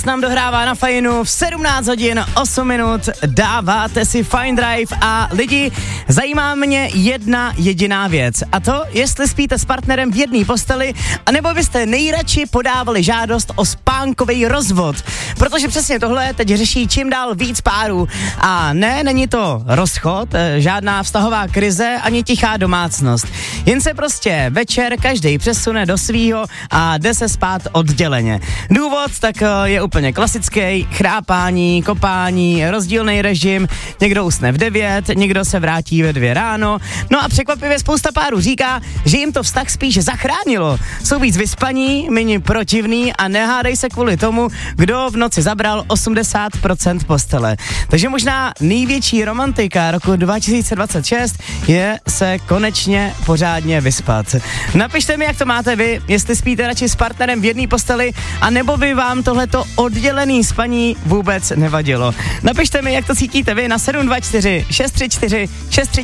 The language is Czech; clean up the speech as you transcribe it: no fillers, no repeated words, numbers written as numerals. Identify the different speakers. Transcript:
Speaker 1: nám dohrává na Fajnu v 17 hodin 8 minut. Dáváte si Fine Drive a lidi, zajímá mě jedna jediná věc. A to, jestli spíte s partnerem v jedné posteli, anebo byste nejradši podávali žádost o spánkový rozvod. Protože přesně tohle teď řeší čím dál víc párů. A ne, není to rozchod, žádná vztahová krize, ani tichá domácnost. Jen se prostě večer každý přesune do svýho a jde se spát odděleně. Důvod tak je úplně klasický, chrápání, kopání, rozdílný režim, někdo usne v 9, někdo se vrátí ve 2 ráno, no a překvapivě spousta párů říká, že jim to vztah spíš zachránilo. Jsou víc vyspaní, méně protivný a nehádej se kvůli tomu, kdo v noci zabral 80% postele. Takže možná největší romantika roku 2026 je se konečně pořádně vyspat. Napište mi, jak to máte vy, jestli spíte radši s partnerem v jedné posteli, a nebo by vám tohleto oddělený spaní vůbec nevadilo. Napište mi, jak to cítíte vy na 724 634 634